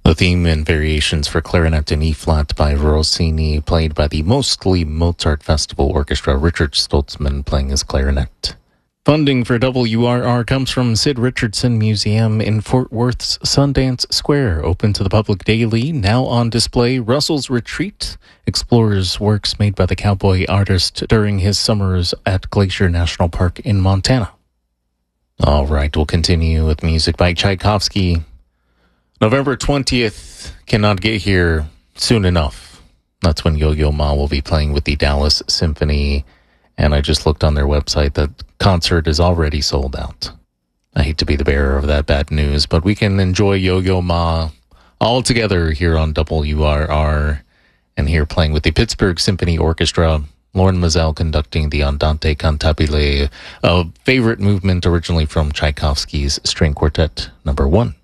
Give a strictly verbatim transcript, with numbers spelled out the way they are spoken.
The theme and variations for clarinet in E-flat by Rossini, played by the Mostly Mozart Festival Orchestra, Richard Stoltzman playing his clarinet. Funding for W R R comes from Sid Richardson Museum in Fort Worth's Sundance Square, open to the public daily. Now on display, Russell's Retreat explores works made by the cowboy artist during his summers at Glacier National Park in Montana. All right, we'll continue with music by Tchaikovsky. November twentieth cannot get here soon enough. That's when Yo-Yo Ma will be playing with the Dallas Symphony. And I just looked on their website. The concert is already sold out. I hate to be the bearer of that bad news, but we can enjoy Yo-Yo Ma all together here on W R R. And here playing with the Pittsburgh Symphony Orchestra, Lauren Mazel conducting the Andante Cantabile, a favorite movement originally from Tchaikovsky's String Quartet number one.